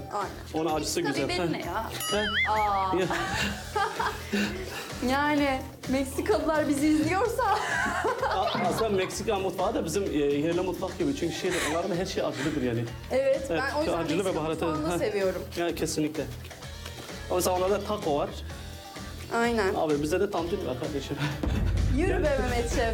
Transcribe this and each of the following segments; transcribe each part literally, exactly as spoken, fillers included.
Aynen. Onun acısı Tabii güzel. benim ne ya? He? Aa. Yani Meksikalılar bizi izliyorsa. A- Aslında Meksika mutfağı da bizim e, yerli mutfak gibi. Çünkü şeyde onların her şey acılıdır yani. Evet, Evet, ben o yüzden acılı ve Meksika baharatı. mutfağını da Heh. seviyorum. Yani kesinlikle. O mesela onlarda taco var. Aynen. Abi bizde de tantuni var kardeşim. Yürü be Mehmet Şef.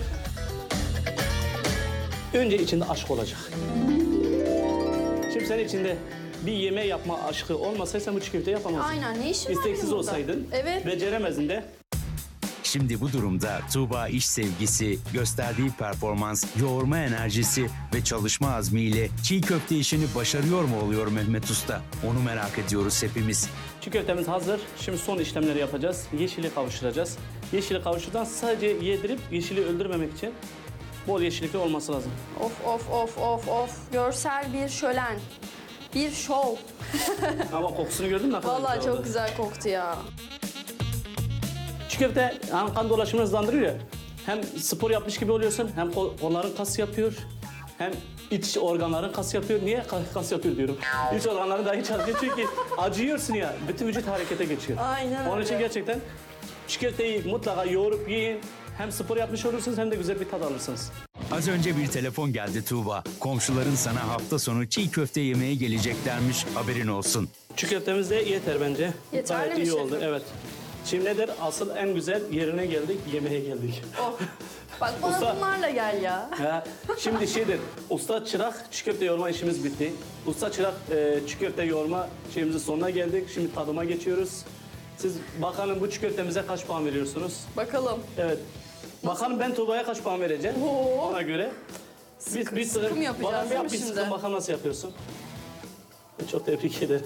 Önce içinde aşk olacak. Şimdi senin içinde bir yemeği yapma aşkı olmasaydı sen bu çiğ köfte yapamazdın. Aynen, ne işin var İsteksiz benim burada? olsaydın, Evet. beceremezdin de. Şimdi bu durumda Tuğba iş sevgisi, gösterdiği performans, yoğurma enerjisi ve çalışma azmiyle çiğ köfte işini başarıyor mu oluyor Mehmet Usta? Onu merak ediyoruz hepimiz. Çiğ köftemiz hazır. Şimdi son işlemleri yapacağız. Yeşili kavuşturacağız. Yeşili kavuşturdan sadece yedirip yeşili öldürmemek için bol yeşillikli olması lazım. Of of of of of. Görsel bir şölen. Bir şov. Ama kokusunu gördün mü? Ne kadar Vallahi güzel oldu. çok güzel koktu ya. Çiğ köfte hem kan dolaşımını hızlandırıyor ya. Hem spor yapmış gibi oluyorsun, hem kol- kolların kas yapıyor, hem iç organların kas yapıyor. Niye Ka- kas yapıyor diyorum. İç organların dahi çalışıyor çünkü acıyorsun ya, bütün vücut harekete geçiyor. Aynen Onun için öyle. gerçekten çiğ köfteyi mutlaka yoğurup yiyin. Hem spor yapmış olursunuz hem de güzel bir tat alırsınız. Az önce bir telefon geldi Tuğba. Komşuların sana hafta sonu çiğ köfte yemeye geleceklermiş, haberin olsun. Çiğ köftemiz de yeter bence. Yeterli Gayet mi iyi şefim? oldu, evet. Şimdi nedir? Asıl en güzel yerine geldik, yemeğe geldik. Oh. Bak bana Usta- bunlarla gel ya. Ha, şimdi şeydir, usta çırak çiğ köfte yoğurma işimiz bitti. Usta çırak e, çiğ köfte yoğurma şeyimizin sonuna geldik. Şimdi tadıma geçiyoruz. Siz bakalım bu çiğ köftemize kaç puan veriyorsunuz? Bakalım. Evet. Bakalım ben Tuğba'ya kaç puan vereceğim Oo. ona göre. Sıkı- sıkı mı yapacağız Bana bir değil yap, mi bir şimdi? sıkın bakalım nasıl yapıyorsun. Çok tebrik ederim.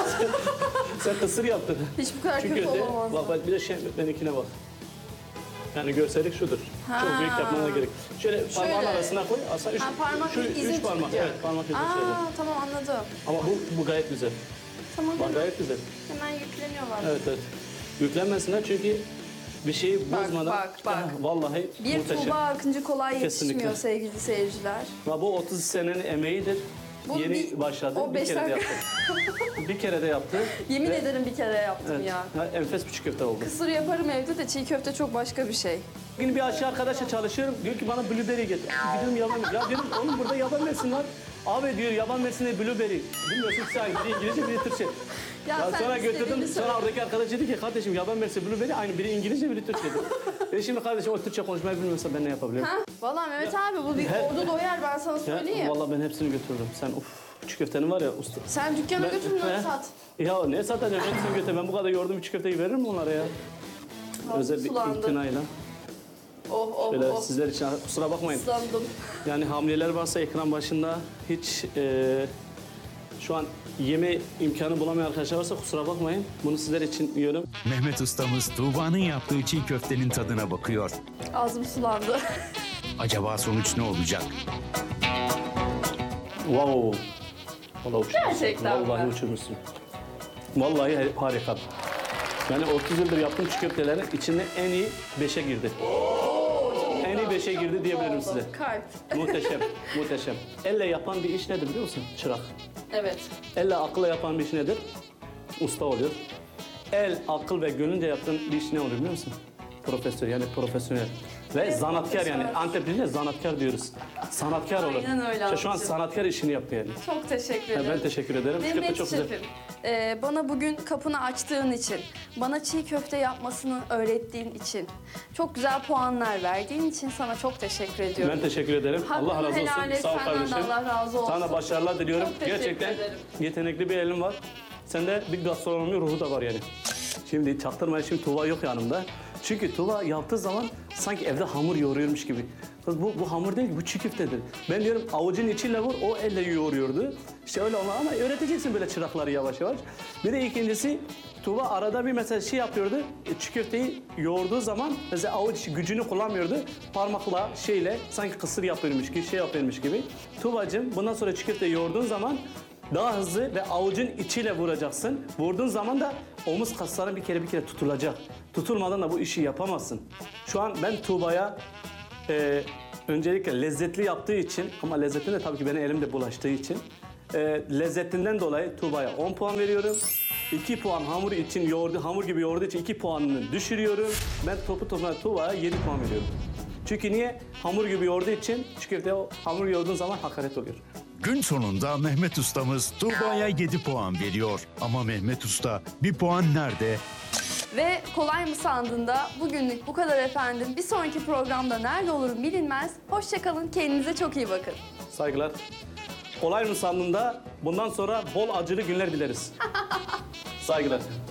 Sen kısır yaptın. Hiç bu kadar Çiğ kötü köfte, olamaz. bak bak bir de şey, benimkine bak. Yani görsellik şudur. Ha. Çok büyük yapmana gerek. Şöyle, parmağın Şöyle. arasına koy. Aslında üç, Ha, parmak şu, izin üç parmak. tutacak. Evet, parmak izi şöyle. Aa tamam anladım. Ama bu, bu gayet güzel. Tamam Bak hemen, gayet güzel. hemen yükleniyorlar. Evet evet. Yüklenmesinler çünkü bir şeyi Bak, bozmadan. bak, bak. Ha, vallahi Bir muhteşem. Tuğba Akıncı kolay Kesinlikle. yetişmiyor sevgili seyirciler. Ya bu otuz senenin emeğidir. Bu Yeni bir- başladı. o Bir beş kere de dakika. yaptı. bir kere de yaptı. Yemin Ve- ederim bir kere yaptım Evet. ya. Ha, enfes bir çiğ köfte oldu. Kısır yaparım evde de çiğ köfte çok başka bir şey. Bugün bir aşçı arkadaşla çalışıyorum. Diyor ki bana blueberry getir. Gidiyorum yaban Ya diyorum oğlum burada yaban mersin var. Abi diyor yaban mersini blueberry. Bilmiyorsun ki sen biri İngilizce biri Türkçe. Ya Ya sen sonra istediğini götürdüm. söyle. Sonra oradaki arkadaş dedi ki kardeşim yaban mersi blueberry aynı biri İngilizce biri Türkçe dedi. E şimdi kardeşim o Türkçe konuşmayı bilmiyorsa ben ne yapabilirim? Ha? Vallahi Mehmet abi bu bir Her- ordu doyar ben sana Ya, söyleyeyim. vallahi ben hepsini götürdüm. Sen uf çiğ köftenin var ya usta. Sen dükkana Ben- götür bunları He? sat. Ya ne satacağım hepsini götür. Ben bu kadar yoğurdum çiğ köfteyi veririm mi onlara ya? Özel bir sulandı. itinayla. Oh oh Şöyle oh. sizler için kusura bakmayın. Islandım. Yani hamileler varsa ekran başında hiç e, şu an yeme imkanı bulamayan arkadaşlar varsa kusura bakmayın. Bunu sizler için yiyorum. Mehmet Ustamız Tuğba'nın yaptığı çiğ köftenin tadına bakıyor. Ağzım sulandı. Acaba sonuç ne olacak? Wow. Vallahi uçurmuşsun. Gerçekten Vallahi mi? uçurmuşsun. Vallahi harika. Yani otuz yıldır yaptığım çiğ köftelerin içinde en iyi beşe girdi. En iyi beşe girdi diyebilirim size. Kalp. Muhteşem, muhteşem. Elle yapan bir iş nedir biliyor musun? Çırak. Evet. Elle akılla yapan bir iş nedir? Usta oluyor. El, akıl ve gönlünce yaptığın bir iş ne oluyor biliyor musun? Profesör yani profesyonel. Ve Evet, zanatkar yani. profesör. Antep'te zanatkar diyoruz. Sanatkar olur. Aynen öyle İşte şu an abicim. sanatkar işini yapıyor yani. Çok teşekkür Ya ederim. ben teşekkür ederim. Çiğ köfte Mehmet çok güzel. Şef'im, e, bana bugün kapını açtığın için, bana çiğ köfte yapmasını öğrettiğin için, çok güzel puanlar verdiğin için sana çok teşekkür ediyorum. Ben teşekkür ederim. Hakkını Allah razı helal olsun. et, Sağ ol senden de kardeşim. Allah razı olsun. Sana başarılar diliyorum. Çok teşekkür Gerçekten ederim. yetenekli bir elin var. Sende bir gastronomi ruhu da var yani. Şimdi çaktırmayın, şimdi Tuğba yok yanımda. Çünkü Tuğba yaptığı zaman sanki evde hamur yoğuruyormuş gibi. Kız bu, bu hamur değil ki, bu çiğ köftedir. Ben diyorum avucun içiyle vur, o elle yoğuruyordu. İşte öyle ona ama öğreteceksin böyle çırakları yavaş yavaş. Bir de ikincisi Tuğba arada bir mesela şey yapıyordu. e, Çiğ köfteyi yoğurduğu zaman mesela avuç gücünü kullanmıyordu. Parmakla şeyle sanki kısır yapıyormuş gibi, şey yapıyormuş gibi. Tuğbacığım bundan sonra çiğ köfteyi yoğurduğun zaman daha hızlı ve avucun içiyle vuracaksın. Vurduğun zaman da omuz kasların bir kere bir kere tutulacak. Tutulmadan da bu işi yapamazsın. Şu an ben Tuğba'ya e, öncelikle lezzetli yaptığı için ama lezzetli de tabii ki benim elimde bulaştığı için e, lezzetinden dolayı Tuğba'ya on puan veriyorum. iki puan hamur için yoğurdu, hamur gibi yoğurduğu için iki puanını düşürüyorum. Ben topu topuna Tuğba'ya yedi puan veriyorum. Çünkü niye? Hamur gibi yoğurduğu için çiğ köfte o hamur yoğurduğun zaman hakaret oluyor. Gün sonunda Mehmet Ustamız Tuğba'ya yedi puan veriyor. Ama Mehmet Usta bir puan nerede? Ve kolay mı sandın da bugünlük bu kadar efendim. Bir sonraki programda nerede olurum bilinmez. Hoşça kalın, kendinize çok iyi bakın. Saygılar. Kolay mı sandın da bundan sonra bol acılı günler dileriz. Saygılar.